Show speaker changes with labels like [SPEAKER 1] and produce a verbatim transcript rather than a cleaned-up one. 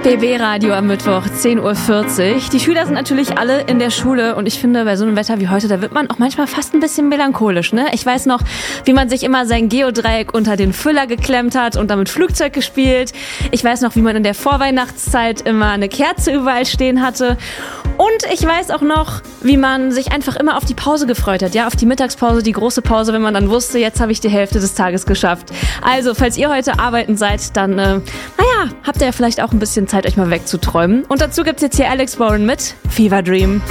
[SPEAKER 1] B B-Radio am Mittwoch, zehn Uhr vierzig. Die Schüler sind natürlich alle in der Schule und ich finde, bei so einem Wetter wie heute, da wird man auch manchmal fast ein bisschen melancholisch, ne? Ich weiß noch, wie man sich immer sein Geodreieck unter den Füller geklemmt hat und damit Flugzeug gespielt. Ich weiß noch, wie man in der Vorweihnachtszeit immer eine Kerze überall stehen hatte. Und ich weiß auch noch, wie man sich einfach immer auf die Pause gefreut hat, ja, auf die Mittagspause, die große Pause, wenn man dann wusste, jetzt habe ich die Hälfte des Tages geschafft. Also, falls ihr heute arbeiten seid, dann, äh, naja, habt ihr ja vielleicht auch ein bisschen Zeit, euch mal wegzuträumen. Und dazu gibt's jetzt hier Alex Warren mit Fever Dream.